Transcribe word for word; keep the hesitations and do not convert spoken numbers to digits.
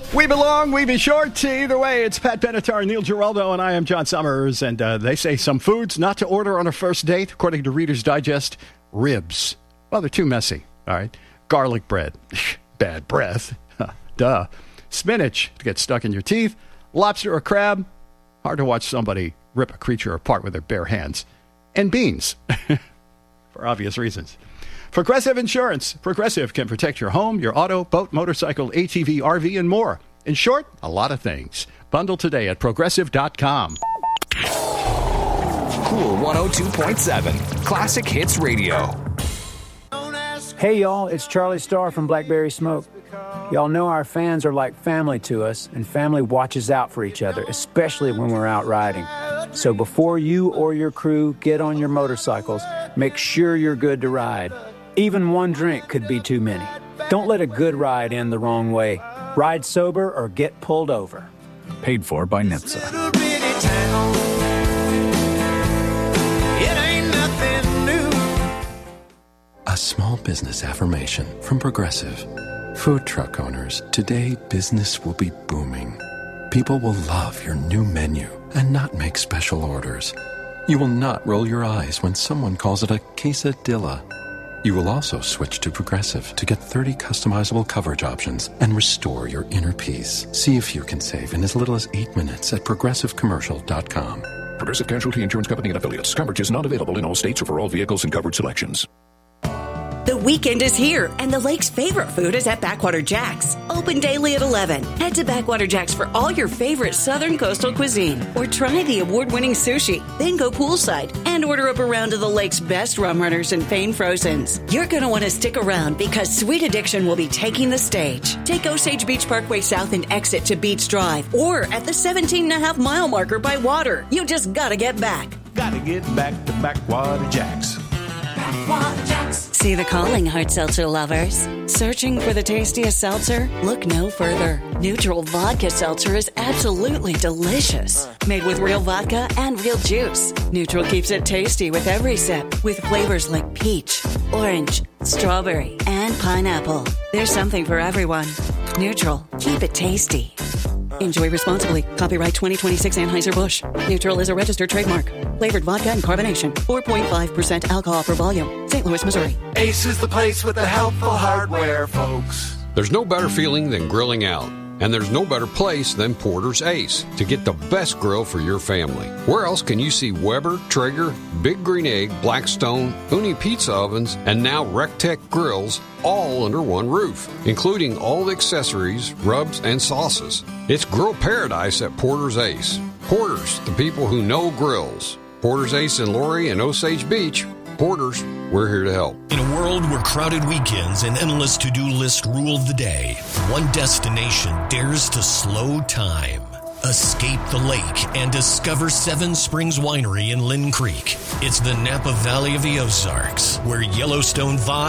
We belong, we be short. Either way, it's Pat Benatar, Neil Giraldo, and I am John Summers. And uh, they say some foods not to order on a first date, according to Reader's Digest, ribs. Well, they're too messy, all right? Garlic bread, bad breath, duh. Spinach, to get stuck in your teeth. Lobster or crab, hard to watch somebody rip a creature apart with their bare hands. And beans, for obvious reasons. Progressive Insurance. Progressive can protect your home, your auto, boat, motorcycle, A T V, R V, and more. In short, a lot of things. Bundle today at progressive dot com. Cool one oh two point seven. Classic Hits Radio. Hey, y'all. It's Charlie Starr from Blackberry Smoke. Y'all know our fans are like family to us, and family watches out for each other, especially when we're out riding. So before you or your crew get on your motorcycles, make sure you're good to ride. Even one drink could be too many. Don't let a good ride end the wrong way. Ride sober or get pulled over. Paid for by N H T S A. A small business affirmation from Progressive. Food truck owners, today business will be booming. People will love your new menu and not make special orders. You will not roll your eyes when someone calls it a quesadilla. You will also switch to Progressive to get thirty customizable coverage options and restore your inner peace. See if you can save in as little as eight minutes at progressive commercial dot com. Progressive Casualty Insurance Company and Affiliates. Coverage is not available in all states or for all vehicles and coverage selections. The weekend is here, and the lake's favorite food is at Backwater Jack's. Open daily at eleven. Head to Backwater Jack's for all your favorite southern coastal cuisine, or try the award-winning sushi. Then go poolside and order up a round of the lake's best rum runners and Fane Frozens. You're going to want to stick around because Sweet Addiction will be taking the stage. Take Osage Beach Parkway South and exit to Beach Drive, or at the seventeen and a half mile marker by water. You just got to get back. Got to get back to Backwater Jack's. Backwater Jack's. See the calling, hard seltzer lovers. Searching for the tastiest seltzer? Look no further. Neutral Vodka Seltzer is absolutely delicious. Made with real vodka and real juice. Neutral keeps it tasty with every sip, with flavors like peach, orange, strawberry, and pineapple. There's something for everyone. Neutral. Keep it tasty. Enjoy responsibly. Copyright twenty twenty-six Anheuser-Busch. Neutral is a registered trademark. Flavored vodka and carbonation. four point five percent alcohol per volume. Saint Louis, Missouri. Ace is the place with the helpful hardware, folks. There's no better feeling than grilling out. And there's no better place than Porter's Ace to get the best grill for your family. Where else can you see Weber, Traeger, Big Green Egg, Blackstone, Uni Pizza Ovens, and now Rectech Grills all under one roof, including all the accessories, rubs, and sauces. It's grill paradise at Porter's Ace. Porter's, the people who know grills. Porter's Ace in Laurie and Osage Beach. Porter's, we're here to help. In a world where crowded weekends and endless to-do lists rule the day, one destination dares to slow time. Escape the lake and discover Seven Springs Winery in Lynn Creek. It's the Napa Valley of the Ozarks, where Yellowstone vibes